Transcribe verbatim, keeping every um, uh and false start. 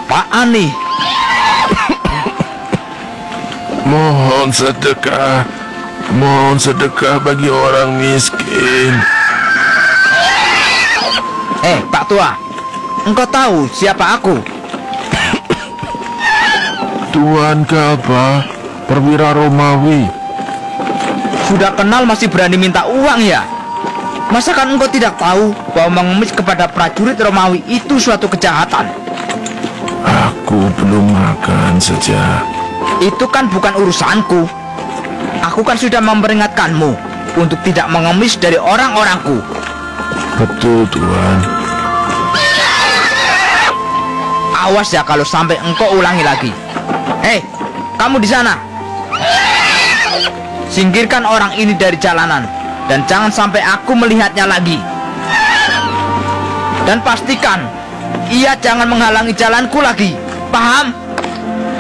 apaan nih? Mohon sedekah, mohon sedekah bagi orang miskin. Eh, Pak Tua, engkau tahu siapa aku? Tuan Galba, perwira Romawi. Sudah kenal masih berani minta uang ya? Masakan engkau tidak tahu bahwa mengemis kepada prajurit Romawi itu suatu kejahatan? Aku belum makan sejak. Itu kan bukan urusanku. Aku kan sudah memperingatkanmu untuk tidak mengemis dari orang-orangku. Betul, Tuan. Awas ya kalau sampai engkau ulangi lagi. Hei, kamu di sana. Singkirkan orang ini dari jalanan dan jangan sampai aku melihatnya lagi. Dan pastikan ia jangan menghalangi jalanku lagi. Paham?